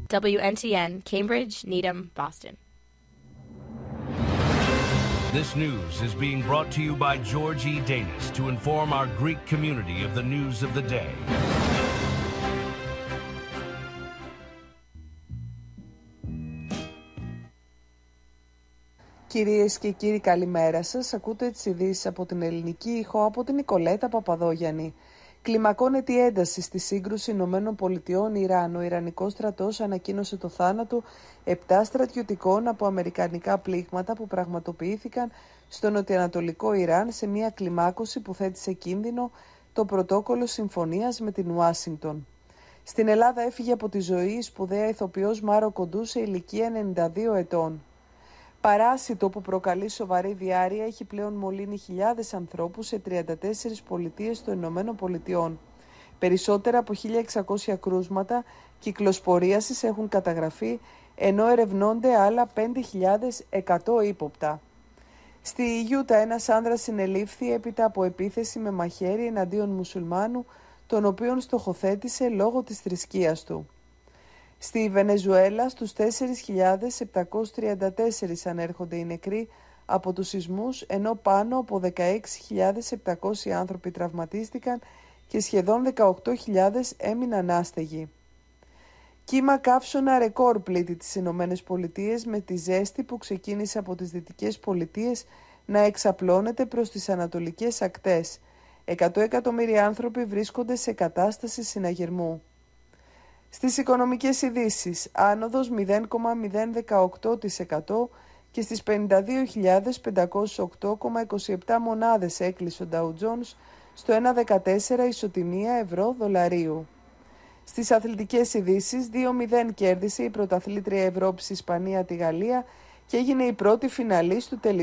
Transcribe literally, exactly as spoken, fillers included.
W N T N, Cambridge, Needham, Boston. This news is being brought to you by George E. Danis to inform our Greek community of the news of the day. Κυρίες και κύριοι, καλημέρα σας. Ακούτε τις ειδήσεις από την Ελληνική Ήχο από την Νικολέτα Παπαδόγιαννη. Κλιμακώνεται η ένταση στη σύγκρουση Ηνωμένων Πολιτειών Ιράν. Ο Ιρανικός στρατός ανακοίνωσε το θάνατο επτά στρατιωτικών από αμερικανικά πλήγματα που πραγματοποιήθηκαν στο νοτιοανατολικό Ιράν σε μια κλιμάκωση που θέτει σε κίνδυνο το πρωτόκολλο συμφωνίας με την Ουάσιγκτον. Στην Ελλάδα έφυγε από τη ζωή η σπουδαία ηθοποιός Μάρο Κοντού σε ηλικία ενενήντα δύο ετών. Παράσιτο που προκαλεί σοβαρή διάρρεια έχει πλέον μολύνει χιλιάδες ανθρώπους σε τριάντα τέσσερις πολιτείες των Ηνωμένων Πολιτειών. Περισσότερα από χίλια εξακόσια κρούσματα κυκλοσπορίασης έχουν καταγραφεί, ενώ ερευνώνται άλλα πέντε χιλιάδες εκατό ύποπτα. Στη Ιούτα ένας άνδρας συνελήφθη έπειτα από επίθεση με μαχαίρι εναντίον μουσουλμάνου, τον οποίον στοχοθέτησε λόγω της θρησκείας του. Στη Βενεζουέλα στους τέσσερις χιλιάδες επτακόσιοι τριάντα τέσσερις ανέρχονται οι νεκροί από τους σεισμούς, ενώ πάνω από δεκαέξι χιλιάδες επτακόσιοι άνθρωποι τραυματίστηκαν και σχεδόν δεκαοκτώ χιλιάδες έμειναν άστεγοι. Κύμα καύσωνα ρεκόρ πλήττει τις Ηνωμένες Πολιτείες, με τη ζέστη που ξεκίνησε από τις δυτικές πολιτείες να εξαπλώνεται προς τις ανατολικές ακτές. Εκατό εκατομμύρια άνθρωποι βρίσκονται σε κατάσταση συναγερμού. Στις οικονομικές ειδήσεις, άνοδος μηδέν κόμμα μηδέν δεκαοκτώ τοις εκατό και στις πενήντα δύο χιλιάδες πεντακόσιες οκτώ κόμμα είκοσι επτά μονάδες έκλεισε ο Dow Jones στο ένα κόμμα δεκατέσσερα ισοτιμία ευρώ δολαρίου. Στις αθλητικές ειδήσεις, δύο μηδέν κέρδισε η πρωταθλήτρια Ευρώπης Ισπανία τη Γαλλία και έγινε η πρώτη φιναλίστ του τελικού